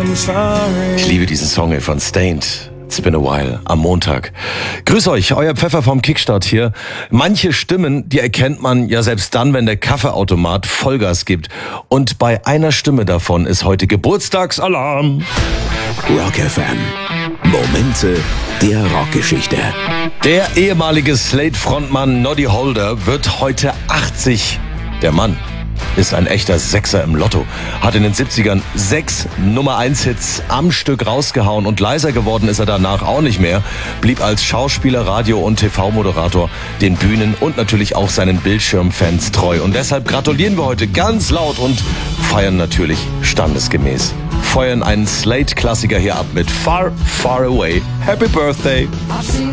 Ich liebe diesen Song von Stained. It's been a while, am Montag. Grüß euch, euer Pfeffer vom Kickstart hier. Manche Stimmen, die erkennt man ja selbst dann, wenn der Kaffeeautomat Vollgas gibt. Und bei einer Stimme davon ist heute Geburtstagsalarm. Rock FM. Momente der Rockgeschichte. Der ehemalige Slade-Frontmann Noddy Holder wird heute 80. Der Mann ist ein echter Sechser im Lotto. Hat in den 70ern 6 Nummer-1-Hits am Stück rausgehauen und leiser geworden ist er danach auch nicht mehr. Blieb als Schauspieler, Radio- und TV-Moderator den Bühnen und natürlich auch seinen Bildschirmfans treu. Und deshalb gratulieren wir heute ganz laut und feiern natürlich standesgemäß. Feuern einen Slade-Klassiker hier ab mit Far, Far Away. Happy Birthday!